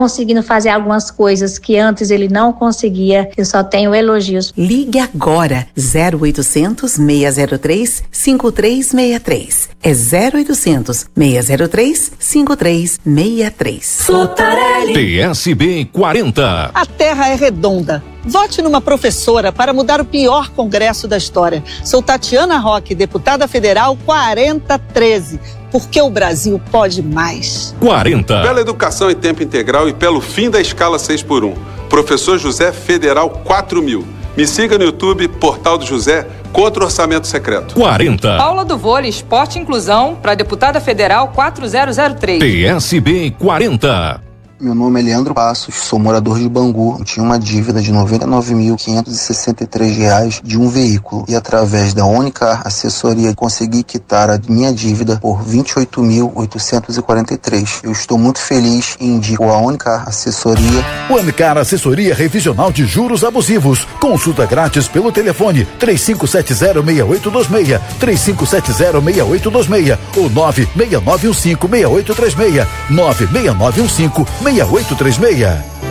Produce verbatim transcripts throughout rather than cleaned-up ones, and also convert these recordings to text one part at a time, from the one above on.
conseguindo fazer algumas coisas que antes ele não conseguia. Eu só tenho elogios. Ligue agora, zero oitocentos, seis zero três, cinco três seis três. É zero oitocentos, seis zero três, cinco três seis três. Sotarelli. P S B quarenta. A Terra é redonda. Vote numa professora para mudar o pior congresso da história. Sou Tatiana Roque, deputada federal quarenta treze. Porque o Brasil pode mais. quarenta. Pela educação em tempo integral e pelo fim da escala seis por um. Professor José Federal quatro mil. Me siga no YouTube, Portal do José, contra o orçamento secreto. quarenta. Paula do Vôlei, Esporte e Inclusão, para deputada federal quatro zero zero três. P S B quarenta. Meu nome é Leandro Passos, sou morador de Bangu. Eu tinha uma dívida de noventa e nove mil quinhentos e sessenta e três reais de um veículo e através da Unicar Assessoria consegui quitar a minha dívida por vinte e oito mil oitocentos e quarenta e três. Eu estou muito feliz e indico a Unicar Assessoria. Unicar Assessoria Revisional de Juros Abusivos. Consulta grátis pelo telefone três cinco sete zero, seis oito dois seis, três cinco sete zero, seis oito dois seis ou nove seis nove um cinco, seis oito três seis, nove seis nove um cinco, seis oito três seis.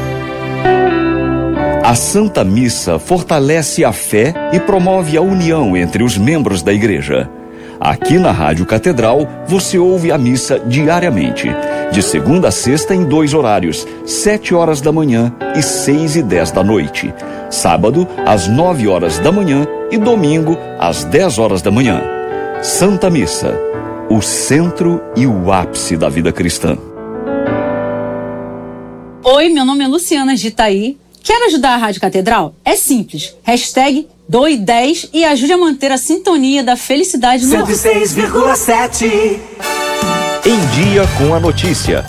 A Santa Missa fortalece a fé e promove a união entre os membros da igreja. Aqui na Rádio Catedral, você ouve a missa diariamente, de segunda a sexta em dois horários, sete horas da manhã e seis e dez da noite. Sábado, às nove horas da manhã e domingo, às dez horas da manhã. Santa Missa, o centro e o ápice da vida cristã. Oi, meu nome é Luciana de Itaí. Quer ajudar a Rádio Catedral? É simples. Hashtag doe dez e ajude a manter a sintonia da felicidade no ar. cento e seis vírgula sete. Em dia com a notícia.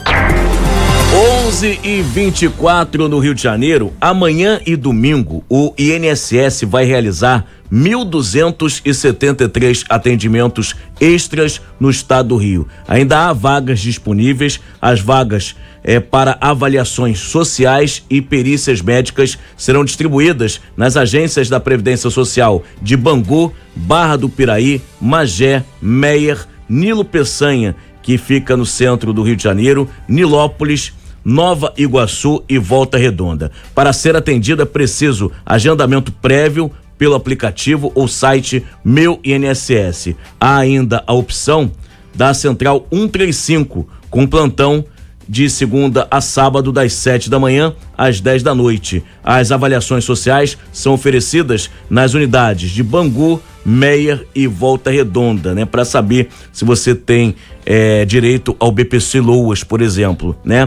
onze e vinte e quatro no Rio de Janeiro. Amanhã e domingo, o I N S S vai realizar mil duzentos e setenta e três atendimentos extras no estado do Rio. Ainda há vagas disponíveis. As vagas é, para avaliações sociais e perícias médicas serão distribuídas nas agências da Previdência Social de Bangu, Barra do Piraí, Magé, Meier, Nilo Peçanha, que fica no centro do Rio de Janeiro, Nilópolis, Nova Iguaçu e Volta Redonda. Para ser atendida é preciso agendamento prévio pelo aplicativo ou site Meu I N S S. Há ainda a opção da Central cento e trinta e cinco, com plantão de segunda a sábado, das sete da manhã às dez da noite. As avaliações sociais são oferecidas nas unidades de Bangu, Meier e Volta Redonda, né? Para saber se você tem é, direito ao B P C Loas, por exemplo, né?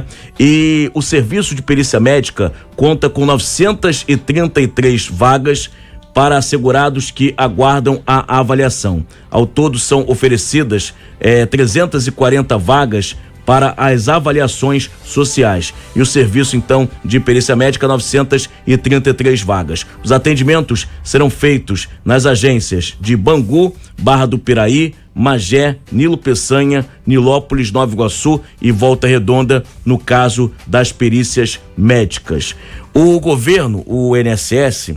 E o serviço de perícia médica conta com novecentas e trinta e três vagas para assegurados que aguardam a avaliação. Ao todo são oferecidas é, trezentas e quarenta vagas para as avaliações sociais. E o serviço, então, de perícia médica, novecentas e trinta e três vagas. Os atendimentos serão feitos nas agências de Bangu, Barra do Piraí, Magé, Nilo Peçanha, Nilópolis, Nova Iguaçu e Volta Redonda, no caso das perícias médicas. O governo, o I N S S,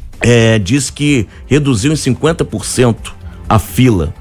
é, diz que reduziu em cinquenta por cento a fila,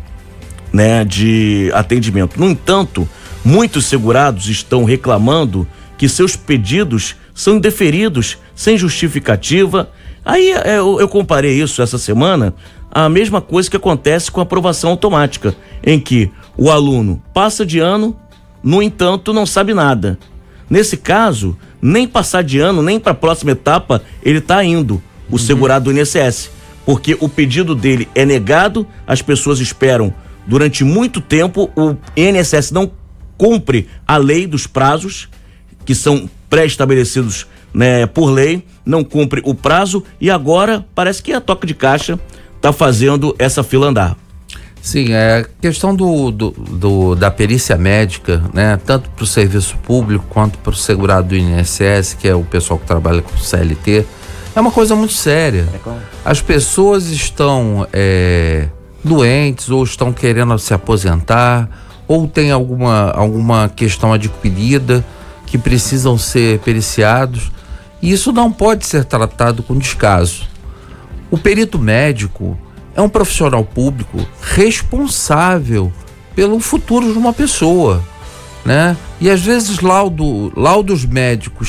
né, de atendimento. No entanto, muitos segurados estão reclamando que seus pedidos são indeferidos, sem justificativa. Aí eu, eu comparei isso essa semana à mesma coisa que acontece com a aprovação automática, em que o aluno passa de ano, no entanto, não sabe nada. Nesse caso, nem passar de ano, nem para a próxima etapa, ele está indo, o uhum. segurado do I N S S, porque o pedido dele é negado, as pessoas esperam durante muito tempo, o I N S S não cumpre a lei dos prazos, que são pré-estabelecidos, né, por lei, não cumpre o prazo e agora parece que a toca de caixa está fazendo essa fila andar. Sim, é questão do, do, do da perícia médica, né, tanto para o serviço público quanto para o segurado do I N S S, que é o pessoal que trabalha com o C L T, é uma coisa muito séria. As pessoas estão é, doentes ou estão querendo se aposentar, ou tem alguma, alguma questão adquirida que precisam ser periciados, e isso não pode ser tratado com descaso. O perito médico é um profissional público responsável pelo futuro de uma pessoa. né? E às vezes laudo, laudos médicos